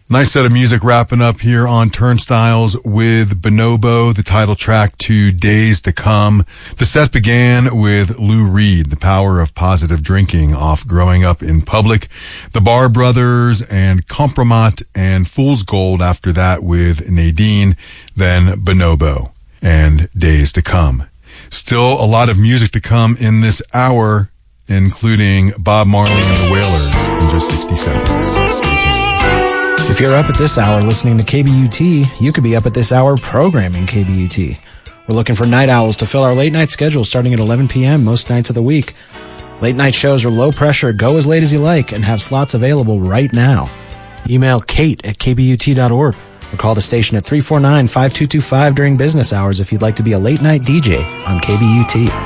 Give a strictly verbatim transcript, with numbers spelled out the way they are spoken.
Nice set of music wrapping up here on Turnstiles with Bonobo, the title track to Days to Come. The set began with Lou Reed, The Power of Positive Drinking, off Growing Up in Public. The Bar Brothers and Compromat and Fool's Gold after that with Nadine, then Bonobo and Days to Come. Still a lot of music to come in this hour, including Bob Marley and the Wailers in just sixty seconds. Stay tuned. If you're up at this hour listening to K B U T, you could be up at this hour programming K B U T. We're looking for night owls to fill our late night schedule starting at eleven p.m. most nights of the week. Late night shows are low pressure, go as late as you like, and have slots available right now. Email Kate at k b u t dot org or call the station at three four nine, five two two five during business hours if you'd like to be a late night D J on K B U T.